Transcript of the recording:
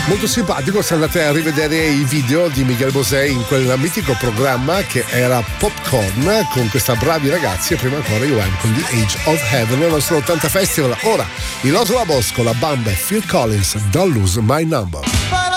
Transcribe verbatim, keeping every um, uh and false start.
Molto simpatico se andate a rivedere i video di Miguel Bosé in quel mitico programma che era Popcorn, con questa bravi ragazzi, e prima ancora U M con The Age of Heaven nel nostro ottanta Festival. Ora i Los Lobos con la Bamba e Phil Collins, Don't Lose My Number.